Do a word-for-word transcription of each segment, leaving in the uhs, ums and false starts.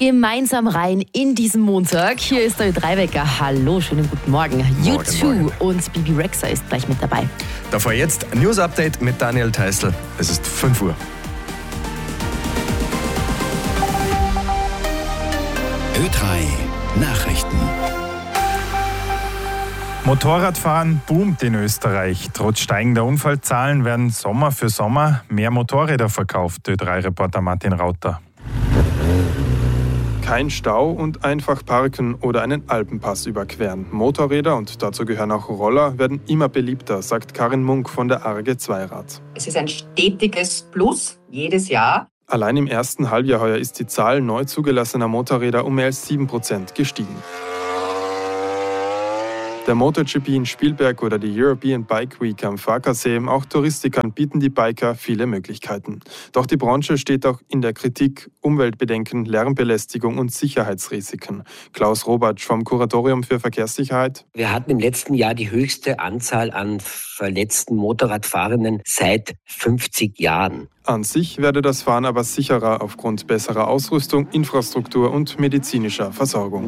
gemeinsam rein in diesen Montag. Hier ist der Ö drei Wecker. Hallo, schönen guten Morgen. U zwei und Bibi Rexha ist gleich mit dabei. Davor jetzt News Update mit Daniel Theißl. Es ist fünf Uhr. Ö drei Nachrichten. Motorradfahren boomt in Österreich. Trotz steigender Unfallzahlen werden Sommer für Sommer mehr Motorräder verkauft. Ö drei Reporter Martin Rauter. Kein Stau und einfach parken oder einen Alpenpass überqueren. Motorräder, und dazu gehören auch Roller, werden immer beliebter, sagt Karin Munk von der Arge Zweirad. Es ist ein stetiges Plus jedes Jahr. Allein im ersten Halbjahr heuer ist die Zahl neu zugelassener Motorräder um mehr als sieben Prozent gestiegen. Der MotoGP in Spielberg oder die European Bike Week am Farkasee, auch Touristikern bieten die Biker viele Möglichkeiten. Doch die Branche steht auch in der Kritik: Umweltbedenken, Lärmbelästigung und Sicherheitsrisiken. Klaus Robatsch vom Kuratorium für Verkehrssicherheit. Wir hatten im letzten Jahr die höchste Anzahl an verletzten Motorradfahrenden seit fünfzig Jahren. An sich werde das Fahren aber sicherer aufgrund besserer Ausrüstung, Infrastruktur und medizinischer Versorgung.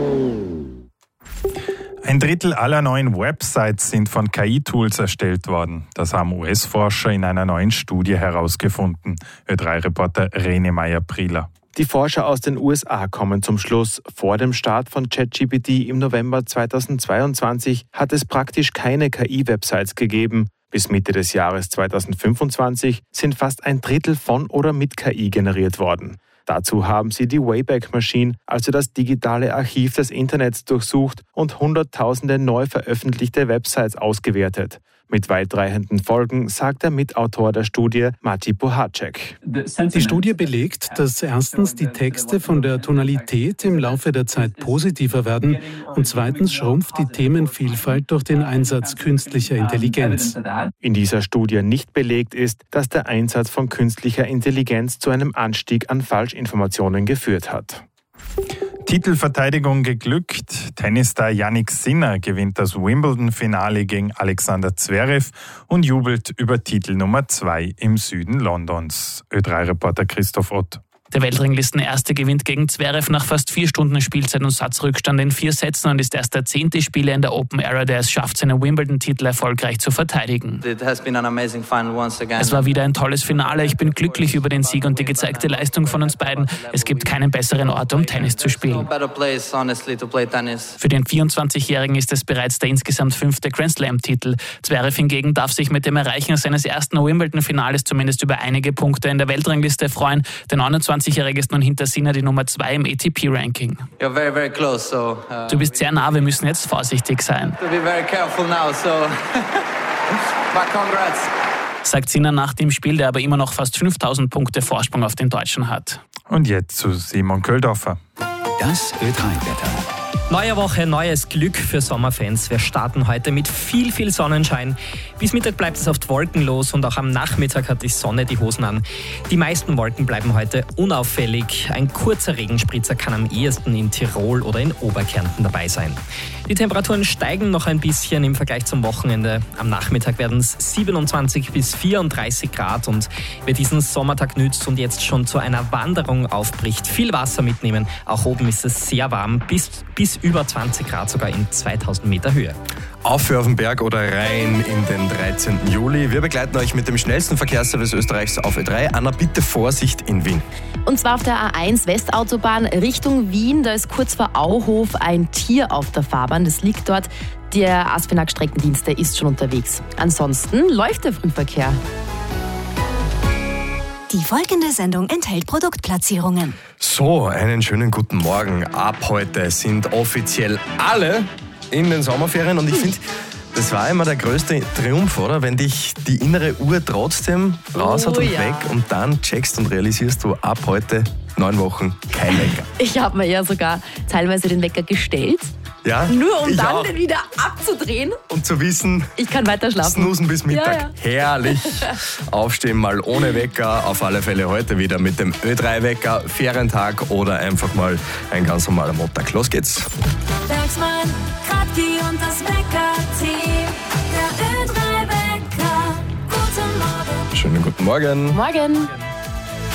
Ein Drittel aller neuen Websites sind von K I-Tools erstellt worden. Das haben U S-Forscher in einer neuen Studie herausgefunden. Ö drei Reporter Rene Meyer-Prieler. Die Forscher aus den U S A kommen zum Schluss: Vor dem Start von ChatGPT im November zweitausendzweiundzwanzig hat es praktisch keine K I-Websites gegeben. Bis Mitte des Jahres zweitausendfünfundzwanzig sind fast ein Drittel von oder mit K I generiert worden. Dazu haben sie die Wayback Machine, also das digitale Archiv des Internets, durchsucht und hunderttausende neu veröffentlichte Websites ausgewertet. Mit weitreichenden Folgen, sagt der Mitautor der Studie, Mati Puhacek. Die Studie belegt, dass erstens die Texte von der Tonalität im Laufe der Zeit positiver werden und zweitens schrumpft die Themenvielfalt durch den Einsatz künstlicher Intelligenz. In dieser Studie nicht belegt ist, dass der Einsatz von künstlicher Intelligenz zu einem Anstieg an Falschinformationen geführt hat. Titelverteidigung geglückt. Tennisstar Jannik Sinner gewinnt das Wimbledon-Finale gegen Alexander Zverev und jubelt über Titel Nummer zwei im Süden Londons. Ö drei Reporter Christoph Ott. Der Weltranglisten-Erste gewinnt gegen Zverev nach fast vier Stunden Spielzeit und Satzrückstand in vier Sätzen und ist erst der zehnte Spieler in der Open Era, der es schafft, seinen Wimbledon-Titel erfolgreich zu verteidigen. Es war wieder ein tolles Finale. Ich bin glücklich über den Sieg und die gezeigte Leistung von uns beiden. Es gibt keinen besseren Ort, um Tennis zu spielen. Für den vierundzwanzigjährigen ist es bereits der insgesamt fünfte Grand-Slam-Titel. Zverev hingegen darf sich mit dem Erreichen seines ersten Wimbledon-Finales zumindest über einige Punkte in der Weltrangliste freuen. Der neunundzwanzigjährige ist nun hinter Sinner die Nummer zwei im A T P-Ranking. Very, very close, so, uh, du bist sehr nah, wir müssen jetzt vorsichtig sein. To be very careful now, so but congrats. Sagt Sinner nach dem Spiel, der aber immer noch fast fünftausend Punkte Vorsprung auf den Deutschen hat. Und jetzt zu Simon Köldorfer. Das Ö drei Wetter. Neue Woche, neues Glück für Sommerfans. Wir starten heute mit viel, viel Sonnenschein. Bis Mittag bleibt es oft wolkenlos und auch am Nachmittag hat die Sonne die Hosen an. Die meisten Wolken bleiben heute unauffällig. Ein kurzer Regenspritzer kann am ehesten in Tirol oder in Oberkärnten dabei sein. Die Temperaturen steigen noch ein bisschen im Vergleich zum Wochenende. Am Nachmittag werden es siebenundzwanzig bis vierunddreißig Grad und wer diesen Sommertag nützt und jetzt schon zu einer Wanderung aufbricht, viel Wasser mitnehmen. Auch oben ist es sehr warm, bis, bis über zwanzig Grad sogar in zweitausend Meter Höhe. Auf für auf den Berg oder rein in den dreizehnten Juli. Wir begleiten euch mit dem schnellsten Verkehrsservice Österreichs auf Ö drei. Anna, bitte Vorsicht in Wien. Und zwar auf der A eins Westautobahn Richtung Wien. Da ist kurz vor Auhof ein Tier auf der Fahrbahn. Das liegt dort. Der Asfinag-Streckendienst, der ist schon unterwegs. Ansonsten läuft der Frühverkehr. Die folgende Sendung enthält Produktplatzierungen. So, einen schönen guten Morgen. Ab heute sind offiziell alle in den Sommerferien und ich finde, das war immer der größte Triumph, oder? Wenn dich die innere Uhr trotzdem raus hat Oh und ja. weg und dann checkst und realisierst du, ab heute neun Wochen kein Wecker. Ich habe mir ja sogar teilweise den Wecker gestellt. Ja, Nur um ich dann auch. den wieder abzudrehen. Und zu wissen, Ich kann weiter schlafen. snoosen bis Mittag. Ja, ja. Herrlich. Aufstehen mal ohne Wecker. Auf alle Fälle heute wieder mit dem Ö drei Wecker. Ferientag oder einfach mal ein ganz normaler Montag. Los geht's. Bergsmann, Kratki und das Wecker-Team. Der Ö drei Wecker. Guten Morgen. Schönen guten Morgen. Morgen.